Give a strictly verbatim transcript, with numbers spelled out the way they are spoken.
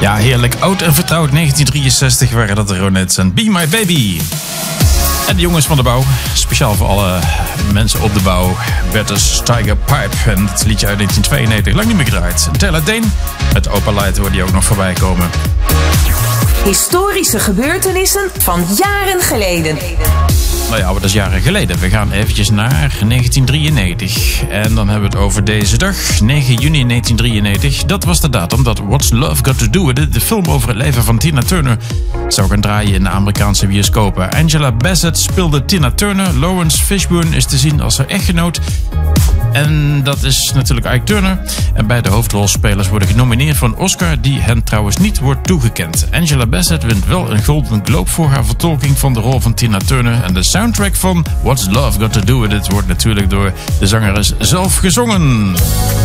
Ja, heerlijk. Oud en vertrouwd. negentien drieënzestig waren dat de Ronettes en Be My Baby. En de jongens van de bouw. Speciaal voor alle mensen op de bouw. Bertus Tiger Pipe. En het liedje uit negentien tweeënnegentig. Lang niet meer gedraaid. Taylor Dane. Het Opal Light hoorde die ook nog voorbij komen. Historische gebeurtenissen van jaren geleden. Nou ja, dat is jaren geleden. We gaan eventjes naar negentien drieënnegentig. En dan hebben we het over deze dag, negen juni negentien drieënnegentig. Dat was de datum dat What's Love Got To Do With It, de film over het leven van Tina Turner, zou gaan draaien in de Amerikaanse bioscopen. Angela Bassett speelde Tina Turner. Lawrence Fishburne is te zien als haar echtgenoot. En dat is natuurlijk Ike Turner. En beide hoofdrolspelers worden genomineerd voor een Oscar die hen trouwens niet wordt toegekend. Angela Bassett wint wel een Golden Globe voor haar vertolking van de rol van Tina Turner. En de soundtrack van What's Love Got To Do With It wordt natuurlijk door de zangeres zelf gezongen.